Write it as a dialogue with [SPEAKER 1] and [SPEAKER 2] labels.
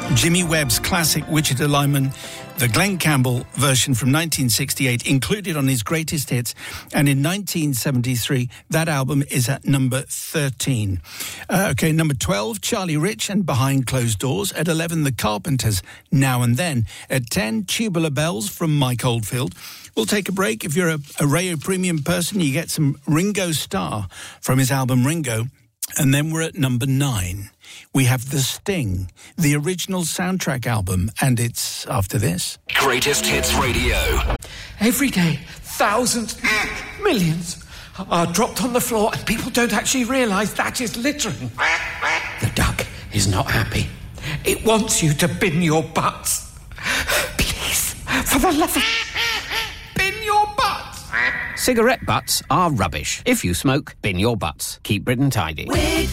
[SPEAKER 1] Jimmy Webb's classic Wichita Lineman, the Glenn Campbell version from 1968, included on his greatest hits. And in 1973, that album is at number 13. Number 12, Charlie Rich and Behind Closed Doors. At 11, The Carpenters, Now and Then. At 10, Tubular Bells from Mike Oldfield. We'll take a break. If you're a Rayo Premium person, you get some Ringo Starr from his album Ringo. And then we're at number 9. We have The Sting, the original soundtrack album, and it's after this.
[SPEAKER 2] Greatest Hits Radio.
[SPEAKER 3] Every day, thousands, millions are dropped on the floor and people don't actually realise that is littering. The duck is not happy. It wants you to bin your butts. Please, for the love of... bin your butts.
[SPEAKER 4] Cigarette butts are rubbish. If you smoke, bin your butts. Keep Britain tidy.
[SPEAKER 5] With